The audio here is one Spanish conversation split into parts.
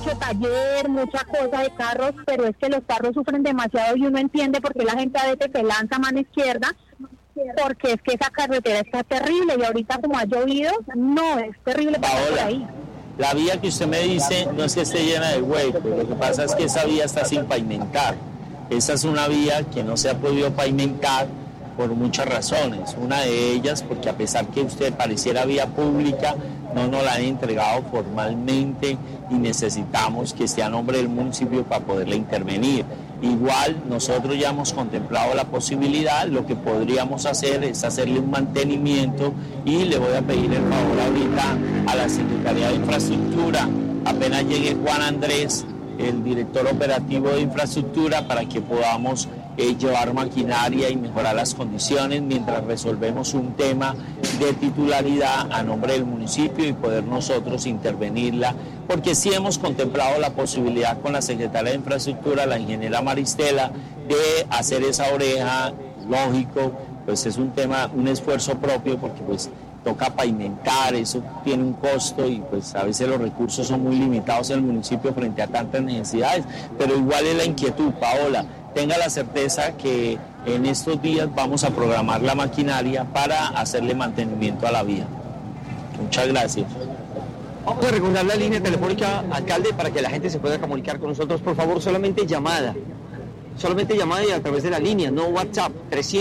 mucho taller, mucha cosa de carros, pero es que los carros sufren demasiado y uno entiende por qué la gente a veces se lanza a mano izquierda, porque es que esa carretera está terrible y ahorita como ha llovido, no, es terrible pasar por ahí. La vía que usted me dice no es que esté llena de huecos, lo que pasa es que esa vía está sin pavimentar. Esa es una vía que no se ha podido pavimentar por muchas razones. Una de ellas porque a pesar que usted pareciera vía pública, no nos la han entregado formalmente y necesitamos que esté a nombre del municipio para poderla intervenir. Igual nosotros ya hemos contemplado la posibilidad, lo que podríamos hacer es hacerle un mantenimiento y le voy a pedir el favor ahorita a la Secretaría de Infraestructura, apenas llegue Juan Andrés, el director operativo de infraestructura, para que podamos llevar maquinaria y mejorar las condiciones mientras resolvemos un tema de titularidad a nombre del municipio y poder nosotros intervenirla, porque sí hemos contemplado la posibilidad con la secretaria de Infraestructura, la ingeniera Maristela, de hacer esa oreja, lógico, pues es un tema, un esfuerzo propio, porque pues toca pavimentar, eso tiene un costo y pues a veces los recursos son muy limitados en el municipio frente a tantas necesidades, pero igual es la inquietud, Paola. Tenga la certeza que en estos días vamos a programar la maquinaria para hacerle mantenimiento a la vía. Muchas gracias. Vamos a recordar la línea telefónica, alcalde, para que la gente se pueda comunicar con nosotros. Por favor, solamente llamada y a través de la línea, no WhatsApp,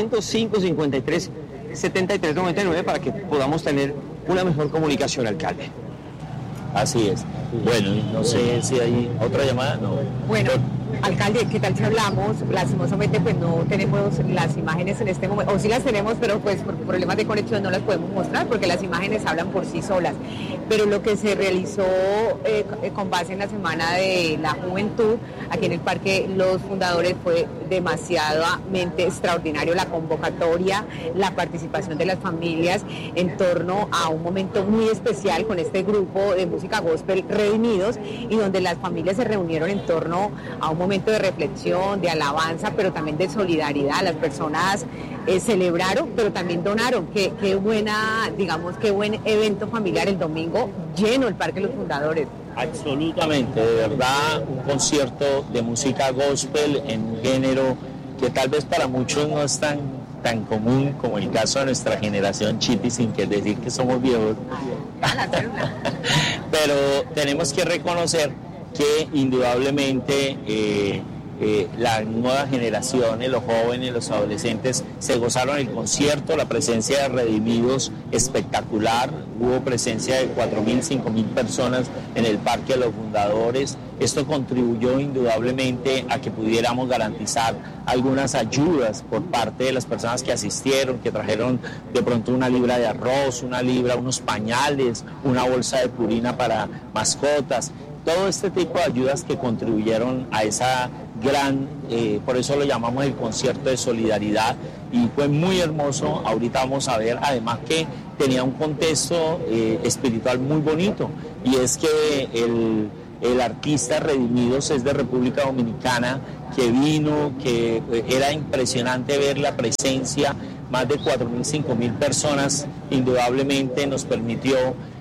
300-553-7399 para que podamos tener una mejor comunicación, alcalde. Así es. Bueno, no sé si hay otra llamada, no. Bueno, alcalde, ¿qué tal si hablamos? Lastimosamente pues no tenemos las imágenes en este momento, o sí las tenemos, pero pues por problemas de conexión no las podemos mostrar porque las imágenes hablan por sí solas. Pero lo que se realizó con base en la Semana de la Juventud aquí en el Parque Los Fundadores fue demasiadamente extraordinario, la convocatoria, la participación de las familias en torno a un momento muy especial con este grupo de música gospel Redimidos, y donde las familias se reunieron en torno a un momento de reflexión, de alabanza, pero también de solidaridad. Las personas celebraron, pero también donaron. Qué buena, digamos, qué buen evento familiar el domingo, lleno el Parque Los Fundadores. Absolutamente, de verdad, un concierto de música gospel en un género que tal vez para muchos no es tan común como el caso de nuestra generación Chiti, sin que decir que somos viejos. Pero tenemos que reconocer que indudablemente las nuevas generaciones, los jóvenes, los adolescentes se gozaron el concierto, la presencia de Redimidos espectacular, hubo presencia de 4.000, 5.000 personas en el Parque de los Fundadores. Esto contribuyó indudablemente a que pudiéramos garantizar algunas ayudas por parte de las personas que asistieron, que trajeron de pronto una libra de arroz, una libra, unos pañales, una bolsa de purina para mascotas. Todo este tipo de ayudas que contribuyeron a esa gran, por eso lo llamamos el concierto de solidaridad, y fue muy hermoso. Ahorita vamos a ver, además que tenía un contexto espiritual muy bonito, y es que el artista Redimidos es de República Dominicana, que vino, que era impresionante ver la presencia, más de 4.000, 5.000 personas, indudablemente nos permitió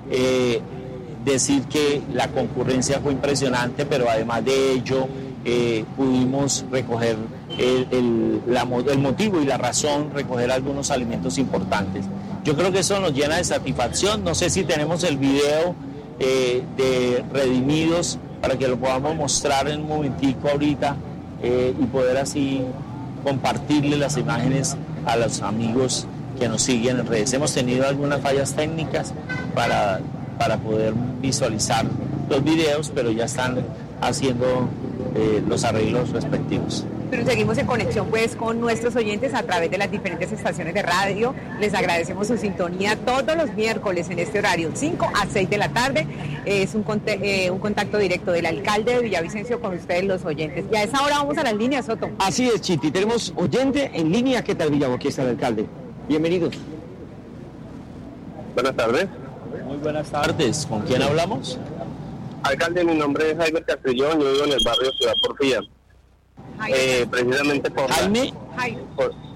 decir que la concurrencia fue impresionante, pero además de ello pudimos recoger el motivo y la razón, recoger algunos alimentos importantes. Yo creo que eso nos llena de satisfacción. No sé si tenemos el video de Redimidos para que lo podamos mostrar en un momentico ahorita y poder así compartirle las imágenes a los amigos que nos siguen en redes. Hemos tenido algunas fallas técnicas para poder visualizar los videos, pero ya están haciendo los arreglos respectivos. Pero seguimos en conexión pues con nuestros oyentes a través de las diferentes estaciones de radio. Les agradecemos su sintonía todos los miércoles en este horario, 5 a 6 de la tarde. Es un contacto directo del alcalde de Villavicencio con ustedes los oyentes. Y a esa hora vamos a las líneas, Soto. Así es, Chiti, tenemos oyente en línea. ¿Qué tal, Villavo? Aquí está el alcalde. Bienvenidos. Buenas tardes. Muy buenas tardes. ¿Con quién hablamos? Alcalde, mi nombre es Jaiber Castrillón, yo vivo en el barrio Ciudad Porfía. Precisamente por Jaime.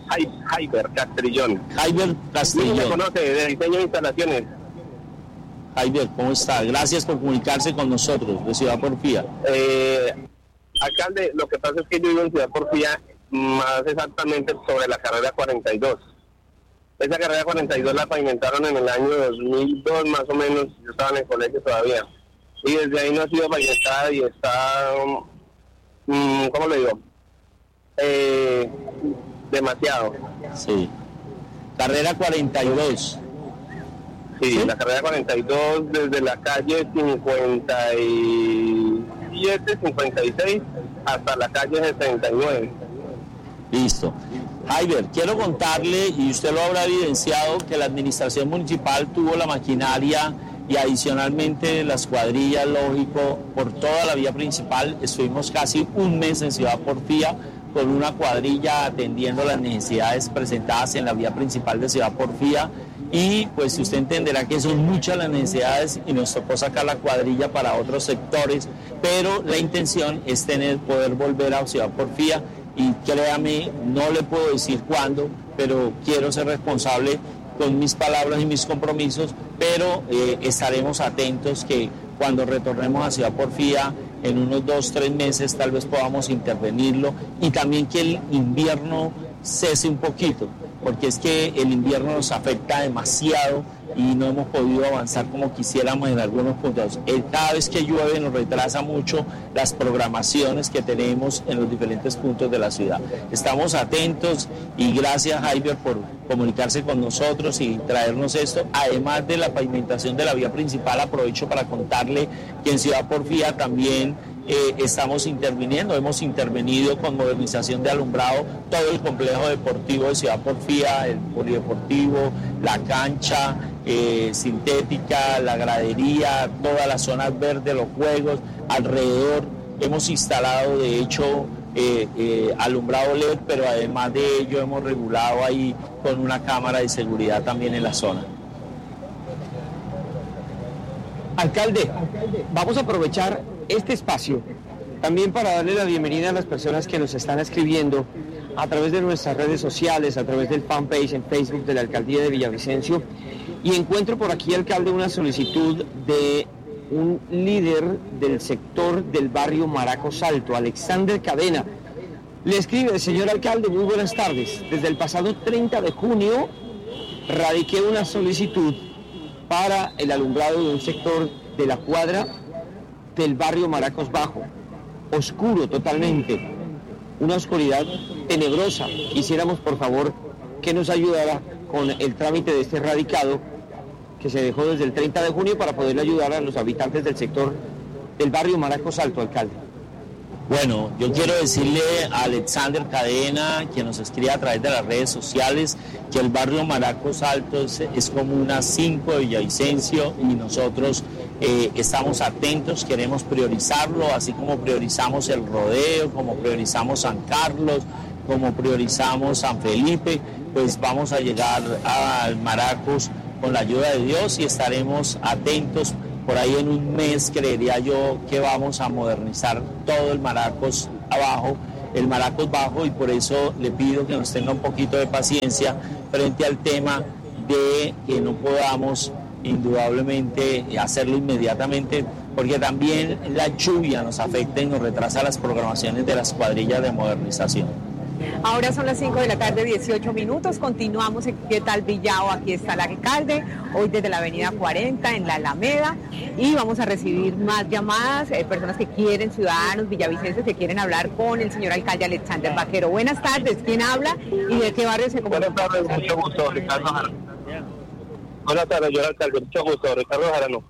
Jaiber Castrillón. Jaiber Castrillón. ¿Quién me conoce de diseño de instalaciones? Javier, ¿cómo está? Gracias por comunicarse con nosotros de Ciudad Porfía. Alcalde, lo que pasa es que yo vivo en Ciudad Porfía, más exactamente sobre la carrera 42. Esa carrera 42 la pavimentaron en el año 2002 más o menos, yo estaba en el colegio todavía. Y desde ahí no ha sido pavimentada y está, ¿cómo le digo? Demasiado. Sí. Carrera 42. Sí, la carrera 42 desde la calle 57, 56 hasta la calle 69. Listo. Javier, quiero contarle, y usted lo habrá evidenciado, que la administración municipal tuvo la maquinaria y adicionalmente las cuadrillas, lógico, por toda la vía principal. Estuvimos casi un mes en Ciudad Porfía con una cuadrilla atendiendo las necesidades presentadas en la vía principal de Ciudad Porfía. Y pues usted entenderá que son muchas las necesidades y nos tocó sacar la cuadrilla para otros sectores, pero la intención es poder volver a Ciudad Porfía, y créame, no le puedo decir cuándo, pero quiero ser responsable con mis palabras y mis compromisos, pero estaremos atentos que cuando retornemos a Ciudad Porfía en unos 2-3 meses tal vez podamos intervenirlo, y también que el invierno cese un poquito, porque es que el invierno nos afecta demasiado y no hemos podido avanzar como quisiéramos en algunos puntos. Cada vez que llueve nos retrasa mucho las programaciones que tenemos en los diferentes puntos de la ciudad. Estamos atentos y gracias, Javier, por comunicarse con nosotros y traernos esto. Además de la pavimentación de la vía principal, aprovecho para contarle que en Ciudad Porfía también estamos interviniendo, hemos intervenido con modernización de alumbrado todo el complejo deportivo de Ciudad Porfía, el polideportivo, la cancha sintética, la gradería, todas las zonas verdes, los juegos, alrededor hemos instalado de hecho alumbrado LED, pero además de ello hemos regulado ahí con una cámara de seguridad también en la zona. Alcalde, vamos a aprovechar este espacio también para darle la bienvenida a las personas que nos están escribiendo a través de nuestras redes sociales, a través del fanpage en Facebook de la Alcaldía de Villavicencio, y encuentro por aquí, alcalde, una solicitud de un líder del sector del barrio Maracos Alto, Alexander Cadena. Le escribe: señor alcalde, muy buenas tardes. Desde el pasado 30 de junio radiqué una solicitud para el alumbrado de un sector de la cuadra del barrio Maracos Bajo, oscuro totalmente, una oscuridad tenebrosa. Quisiéramos, por favor, que nos ayudara con el trámite de este radicado que se dejó desde el 30 de junio para poderle ayudar a los habitantes del sector del barrio Maracos Alto, alcalde. Bueno, yo quiero decirle a Alexander Cadena, que nos escribe a través de las redes sociales, que el barrio Maracos Alto es comuna 5 de Villavicencio, y nosotros estamos atentos, queremos priorizarlo, así como priorizamos el Rodeo, como priorizamos San Carlos, como priorizamos San Felipe, pues vamos a llegar al Maracos con la ayuda de Dios y estaremos atentos. Por ahí en un mes creería yo que vamos a modernizar todo el Maracos abajo, el Maracos Bajo, y por eso le pido que nos tenga un poquito de paciencia frente al tema de que no podamos indudablemente hacerlo inmediatamente, porque también la lluvia nos afecta y nos retrasa las programaciones de las cuadrillas de modernización. Ahora son las 5 de la tarde, 18 minutos. Continuamos en ¿Qué tal Villao? Aquí está el alcalde, hoy desde la avenida 40 en la Alameda, y vamos a recibir más llamadas, personas que quieren, ciudadanos villavicenses que quieren hablar con el señor alcalde Alexander Vaquero. Buenas tardes, ¿quién habla y de qué barrio se comunica? Buenas tardes, mucho gusto, Ricardo Jarano. Buenas tardes, señor alcalde, mucho gusto, Ricardo Jarano.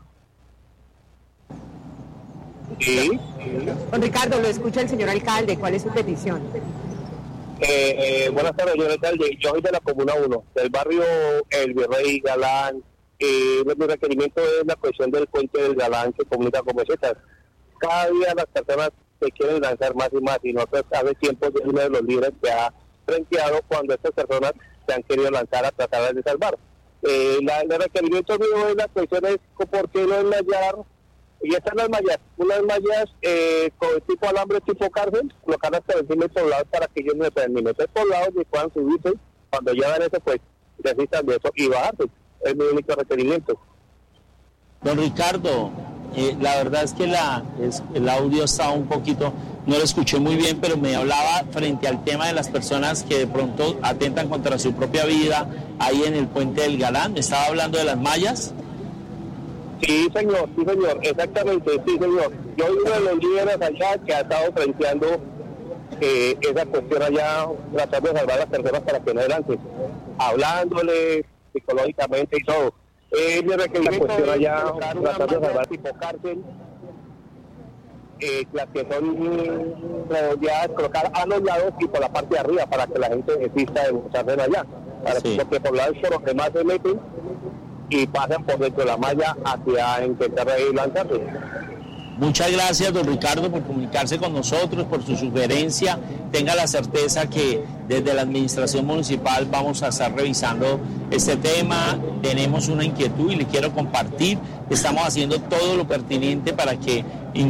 Sí. Don Ricardo, lo escucha el señor alcalde, ¿cuál es su petición? Buenas tardes, señor alcalde. Yo soy de la Comuna 1, del barrio El Virrey Galán. Mi requerimiento es la cuestión del puente del Galán que comunica con Mesetas. Cada día las personas se quieren lanzar más y más, y nosotros hace tiempo es uno de los líderes que ha frenteado cuando estas personas se han querido lanzar a tratar de salvar. El requerimiento mío es la cuestión es por qué no enmayar, y están las mallas, unas mallas con tipo alambre, tipo cárcel, colocarlas por encima de poblados para que ellos no se puedan ni meter poblados ni puedan subirse. Cuando llevan eso, pues necesitan de eso y bajarse. Es mi único requerimiento. Don Ricardo, la verdad es que el audio estaba un poquito, no lo escuché muy bien, pero me hablaba frente al tema de las personas que de pronto atentan contra su propia vida ahí en el puente del Galán. ¿Me estaba hablando de las mallas? Sí, señor, exactamente, sí, señor. Yo soy uno de los líderes allá que ha estado frenteando esa cuestión allá, tratando de salvar a las personas para que no adelante, hablándole psicológicamente y todo. Mi requerimiento la cuestión allá, tratando de salvar tipo cárcel, las que son redondeadas, colocar a los lados y por la parte de arriba para que la gente desista de buscarse allá. Porque por lados por los que más se meten y pasan por dentro de la malla hacia intentar lanzarse. Muchas gracias, don Ricardo, por comunicarse con nosotros, por su sugerencia. Tenga la certeza que desde la administración municipal vamos a estar revisando este tema. Tenemos una inquietud y le quiero compartir. Estamos haciendo todo lo pertinente para que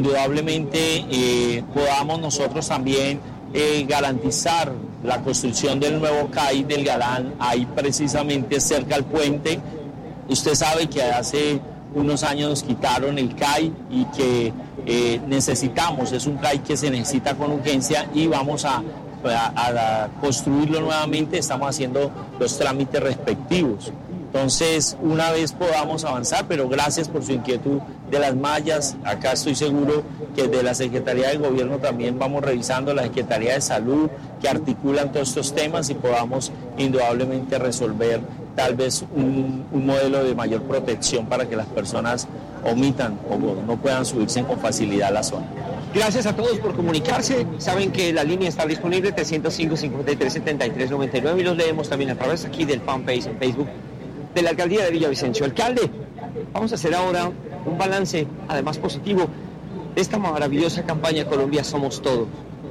indudablemente podamos nosotros también garantizar la construcción del nuevo CAI del Galán, ahí precisamente cerca al puente. Usted sabe que hace unos años nos quitaron el CAI y que necesitamos, es un CAI que se necesita con urgencia y vamos a construirlo nuevamente. Estamos haciendo los trámites respectivos. Entonces, una vez podamos avanzar, pero gracias por su inquietud de las mallas. Acá estoy seguro que de la Secretaría de Gobierno también vamos revisando la Secretaría de Salud, que articulan todos estos temas y podamos indudablemente resolver tal vez un modelo de mayor protección para que las personas omitan o no puedan subirse con facilidad a la zona. Gracias a todos por comunicarse. Saben que la línea está disponible 305-53-73-99 y los leemos también a través aquí del fanpage en Facebook de la Alcaldía de Villavicencio. Alcalde, vamos a hacer ahora un balance, además positivo, de esta maravillosa campaña Colombia Somos Todos.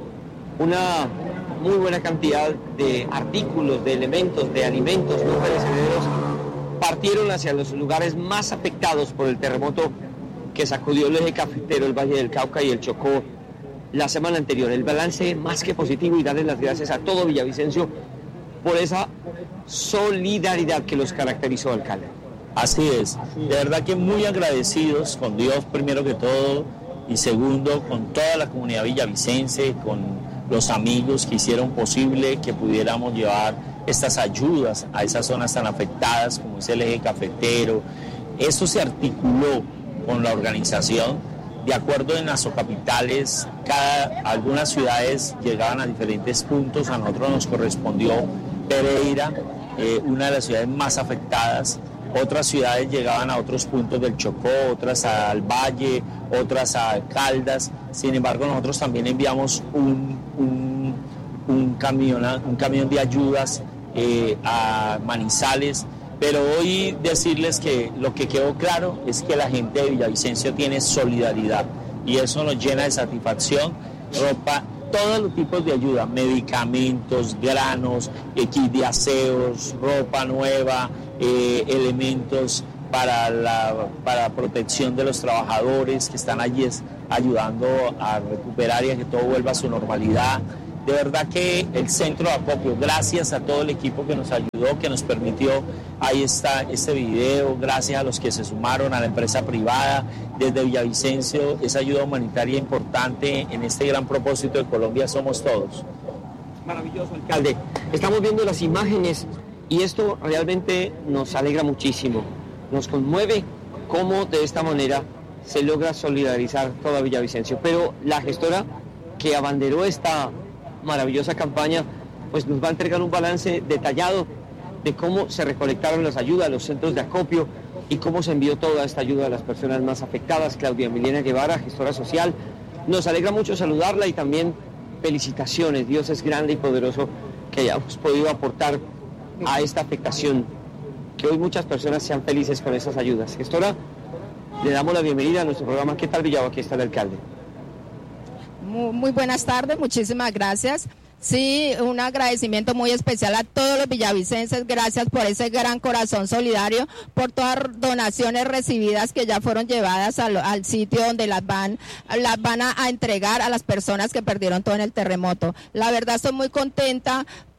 Una muy buena cantidad de artículos, de elementos, de alimentos no perecederos partieron hacia los lugares más afectados por el terremoto que sacudió el eje cafetero, el Valle del Cauca y el Chocó la semana anterior. El balance más que positivo y darles las gracias a todo Villavicencio por esa solidaridad que los caracterizó, alcalde. Así es, de verdad que muy agradecidos con Dios primero que todo y segundo con toda la comunidad villavicense, con los amigos que hicieron posible que pudiéramos llevar estas ayudas a esas zonas tan afectadas como es el eje cafetero. Esto se articuló con la organización, de acuerdo en las capitales, algunas ciudades llegaban a diferentes puntos. A nosotros nos correspondió Pereira, una de las ciudades más afectadas. Otras ciudades llegaban a otros puntos del Chocó, otras al Valle, otras a Caldas. Sin embargo, nosotros también enviamos un camión de ayudas a Manizales. Pero hoy decirles que lo que quedó claro es que la gente de Villavicencio tiene solidaridad y eso nos llena de satisfacción. Ropa, todos los tipos de ayuda, medicamentos, granos, kit de aseos, ropa nueva, elementos para protección de los trabajadores que están allí ayudando a recuperar y a que todo vuelva a su normalidad. De verdad que el centro de acopio, gracias a todo el equipo que nos ayudó, que nos permitió, ahí está este video, gracias a los que se sumaron, a la empresa privada, desde Villavicencio, esa ayuda humanitaria importante en este gran propósito de Colombia Somos Todos. Maravilloso, alcalde. Estamos viendo las imágenes y esto realmente nos alegra muchísimo, nos conmueve cómo de esta manera se logra solidarizar toda Villavicencio, pero la gestora que abanderó esta maravillosa campaña, pues nos va a entregar un balance detallado de cómo se recolectaron las ayudas, los centros de acopio y cómo se envió toda esta ayuda a las personas más afectadas. Claudia Milena Guevara, gestora social, nos alegra mucho saludarla y también felicitaciones. Dios es grande y poderoso que hayamos podido aportar a esta afectación, que hoy muchas personas sean felices con esas ayudas. Gestora, le damos la bienvenida a nuestro programa. ¿Qué tal, Villavo? Aquí está el alcalde. Muy buenas tardes, muchísimas gracias. Sí, un agradecimiento muy especial a todos los villavicenses, gracias por ese gran corazón solidario, por todas las donaciones recibidas que ya fueron llevadas al sitio donde las van a entregar a las personas que perdieron todo en el terremoto. La verdad estoy muy contenta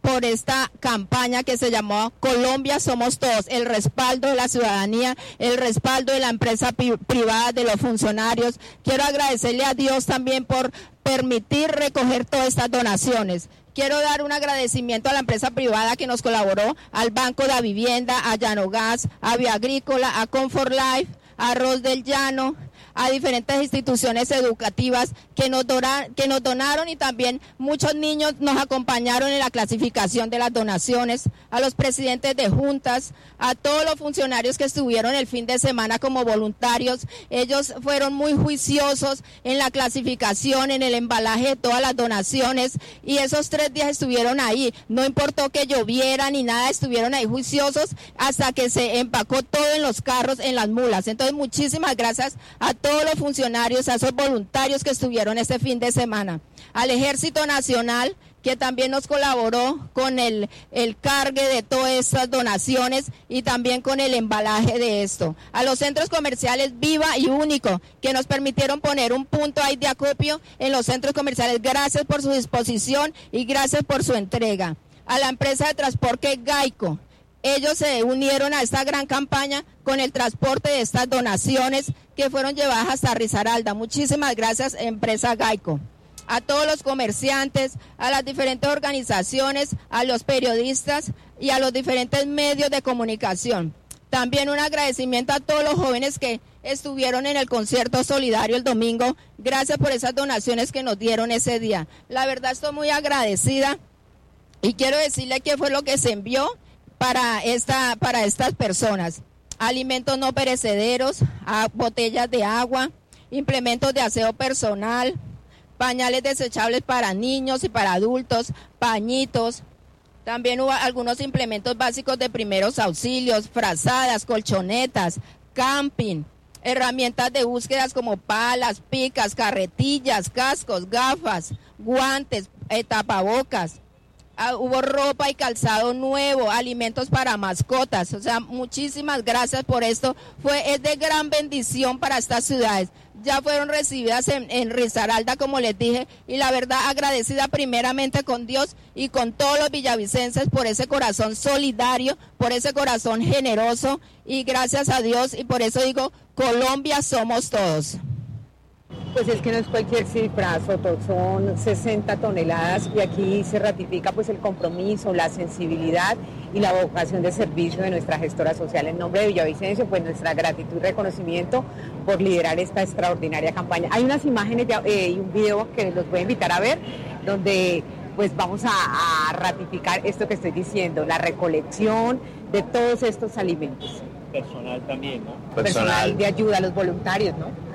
por esta campaña que se llamó Colombia Somos Todos, el respaldo de la ciudadanía, el respaldo de la empresa privada, de los funcionarios. Quiero agradecerle a Dios también por permitir recoger todas estas donaciones. Quiero dar un agradecimiento a la empresa privada que nos colaboró, al Banco de la Vivienda, a Llanogas, a Bioagrícola, a Comfort Life, a Arroz del Llano, a diferentes instituciones educativas que nos donaron, y también muchos niños nos acompañaron en la clasificación de las donaciones, a los presidentes de juntas, a todos los funcionarios que estuvieron el fin de semana como voluntarios. Ellos fueron muy juiciosos en la clasificación, en el embalaje de todas las donaciones, y esos 3 días estuvieron ahí, no importó que lloviera ni nada, estuvieron ahí juiciosos hasta que se empacó todo en los carros, en las mulas. Entonces, muchísimas gracias a todos los funcionarios, a esos voluntarios que estuvieron este fin de semana, al Ejército Nacional, que también nos colaboró con el cargue de todas estas donaciones y también con el embalaje de esto, a los centros comerciales Viva y Único, que nos permitieron poner un punto ahí de acopio en los centros comerciales. Gracias por su disposición y gracias por su entrega. A la empresa de transporte Gaico, ellos se unieron a esta gran campaña con el transporte de estas donaciones que fueron llevadas hasta Risaralda. Muchísimas gracias, empresa Gaico. A todos los comerciantes, a las diferentes organizaciones, a los periodistas y a los diferentes medios de comunicación. También un agradecimiento a todos los jóvenes que estuvieron en el concierto solidario el domingo. Gracias por esas donaciones que nos dieron ese día. La verdad, estoy muy agradecida y quiero decirle qué fue lo que se envió para estas personas: alimentos no perecederos, botellas de agua, implementos de aseo personal, pañales desechables para niños y para adultos, pañitos. También hubo algunos implementos básicos de primeros auxilios, frazadas, colchonetas, camping, herramientas de búsquedas como palas, picas, carretillas, cascos, gafas, guantes, tapabocas. Hubo ropa y calzado nuevo, alimentos para mascotas. O sea, muchísimas gracias por esto. Es de gran bendición para estas ciudades. Ya fueron recibidas en Risaralda, como les dije, y la verdad agradecida primeramente con Dios y con todos los villavicenses por ese corazón solidario, por ese corazón generoso, y gracias a Dios, y por eso digo, Colombia somos todos. Pues es que no es cualquier cifra, Soto, son 60 toneladas y aquí se ratifica pues el compromiso, la sensibilidad y la vocación de servicio de nuestra gestora social. En nombre de Villavicencio, pues nuestra gratitud y reconocimiento por liderar esta extraordinaria campaña. Hay unas imágenes y un video que los voy a invitar a ver, donde pues vamos a ratificar esto que estoy diciendo, la recolección de todos estos alimentos. Personal también, ¿no? Personal de ayuda a los voluntarios, ¿no?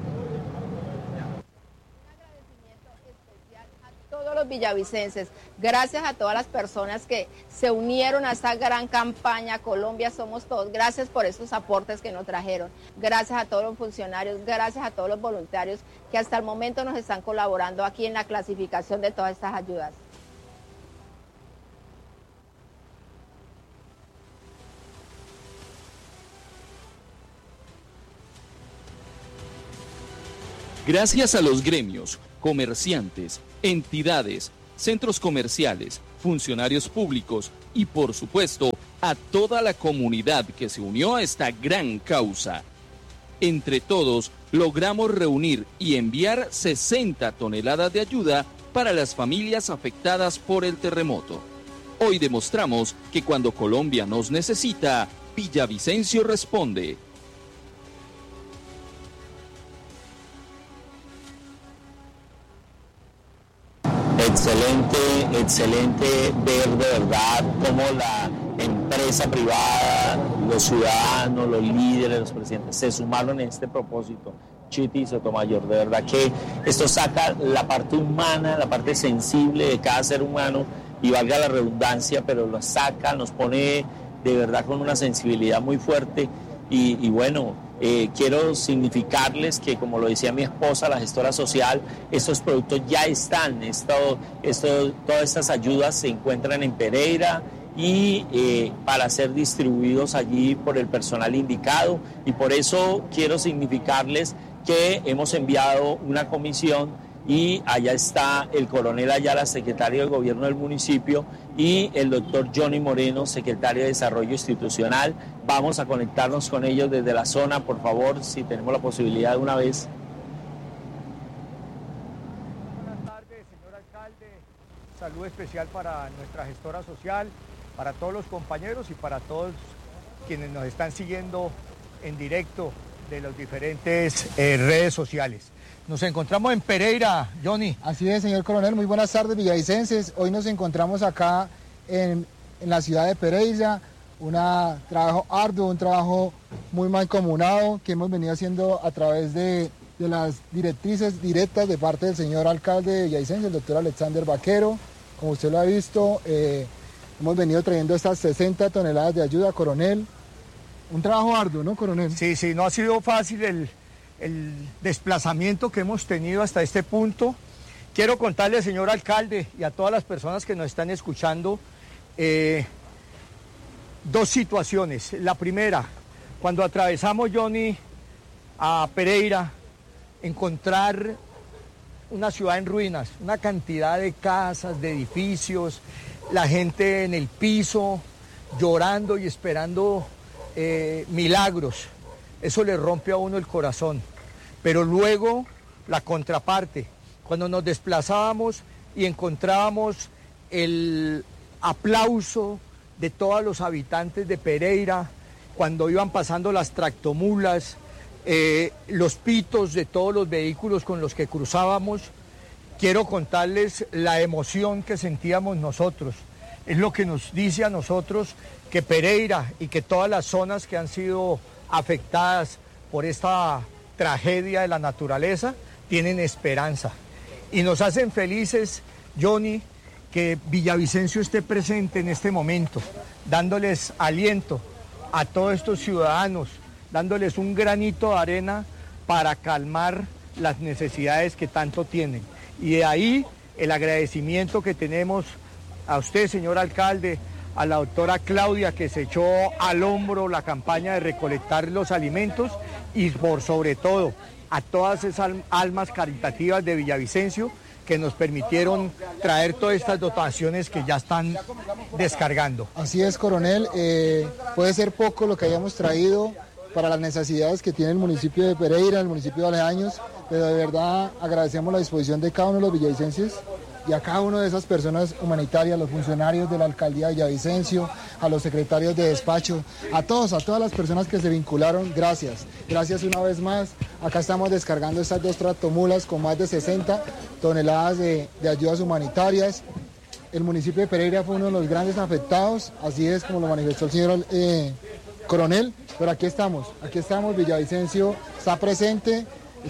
Los villavicenses, gracias a todas las personas que se unieron a esta gran campaña Colombia Somos Todos, gracias por estos aportes que nos trajeron, gracias a todos los funcionarios, gracias a todos los voluntarios que hasta el momento nos están colaborando aquí en la clasificación de todas estas ayudas. Gracias a los gremios, comerciantes, entidades, centros comerciales, funcionarios públicos y, por supuesto, a toda la comunidad que se unió a esta gran causa. Entre todos, logramos reunir y enviar 60 toneladas de ayuda para las familias afectadas por el terremoto. Hoy demostramos que cuando Colombia nos necesita, Villavicencio responde. Excelente ver de verdad cómo la empresa privada, los ciudadanos, los líderes, los presidentes se sumaron en este propósito. Chiti y Sotomayor, de verdad que esto saca la parte humana, la parte sensible de cada ser humano, y valga la redundancia, pero lo saca, nos pone de verdad con una sensibilidad muy fuerte. Y bueno, quiero significarles que, como lo decía mi esposa, la gestora social, estos productos ya están, todas estas ayudas se encuentran en Pereira y para ser distribuidos allí por el personal indicado, y por eso quiero significarles que hemos enviado una comisión y allá está el coronel Ayala, secretario de Gobierno del municipio, y el doctor Johnny Moreno, secretario de Desarrollo Institucional. Vamos a conectarnos con ellos desde la zona, por favor, si tenemos la posibilidad de una vez. Buenas tardes, señor alcalde. Saludo especial para nuestra gestora social, para todos los compañeros y para todos quienes nos están siguiendo en directo de las diferentes redes sociales. Nos encontramos en Pereira, Johnny. Así es, señor coronel, muy buenas tardes, villavicenses. Hoy nos encontramos acá en la ciudad de Pereira, un trabajo arduo, un trabajo muy mancomunado que hemos venido haciendo a través de las directrices directas de parte del señor alcalde de Villavicencio, el doctor Alexander Vaquero. Como usted lo ha visto, hemos venido trayendo estas 60 toneladas de ayuda, coronel. Un trabajo arduo, ¿no, coronel? Sí, no ha sido fácil el desplazamiento que hemos tenido hasta este punto. Quiero contarle, señor alcalde, y a todas las personas que nos están escuchando, dos situaciones. La primera, cuando atravesamos, Johnny, a Pereira, encontrar una ciudad en ruinas, una cantidad de casas, de edificios, la gente en el piso, llorando y esperando milagros. Eso le rompe a uno el corazón. Pero luego la contraparte, cuando nos desplazábamos y encontrábamos el aplauso de todos los habitantes de Pereira, cuando iban pasando las tractomulas, los pitos de todos los vehículos con los que cruzábamos, quiero contarles la emoción que sentíamos nosotros. Es lo que nos dice a nosotros que Pereira y que todas las zonas que han sido afectadas por esta tragedia de la naturaleza tienen esperanza. Y nos hacen felices, Johnny, que Villavicencio esté presente en este momento, dándoles aliento a todos estos ciudadanos, dándoles un granito de arena para calmar las necesidades que tanto tienen. Y de ahí el agradecimiento que tenemos a usted, señor alcalde, a la doctora Claudia, que se echó al hombro la campaña de recolectar los alimentos, y por sobre todo a todas esas almas caritativas de Villavicencio que nos permitieron traer todas estas dotaciones que ya están descargando. Así es, coronel, puede ser poco lo que hayamos traído para las necesidades que tiene el municipio de Pereira, el municipio de Aledaños, pero de verdad agradecemos la disposición de cada uno de los villavicenses y a cada una de esas personas humanitarias, los funcionarios de la alcaldía de Villavicencio, a los secretarios de despacho, a todas las personas que se vincularon, gracias. Gracias una vez más. Acá estamos descargando estas 2 tractomulas con más de 60 toneladas de ayudas humanitarias. El municipio de Pereira fue uno de los grandes afectados, así es como lo manifestó el señor coronel, pero aquí estamos, Villavicencio está presente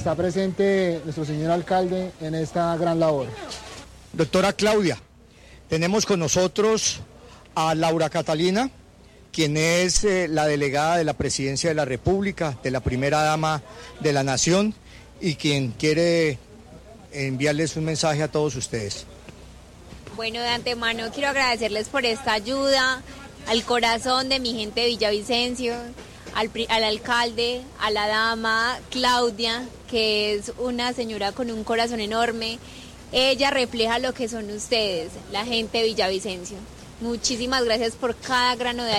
nuestro señor alcalde en esta gran labor. Doctora Claudia, tenemos con nosotros a Laura Catalina, quien es la delegada de la Presidencia de la República, de la primera dama de la Nación, y quien quiere enviarles un mensaje a todos ustedes. Bueno, de antemano quiero agradecerles por esta ayuda, al corazón de mi gente de Villavicencio, al alcalde, a la dama Claudia, que es una señora con un corazón enorme. Ella refleja lo que son ustedes, la gente de Villavicencio. Muchísimas gracias por cada grano de